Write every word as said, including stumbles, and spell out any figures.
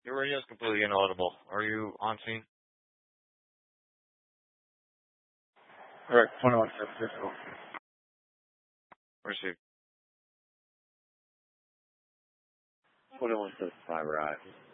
Your radio is completely inaudible. Are you on scene? Alright, twenty-one seven zero. Receive. twenty-one seven five, right.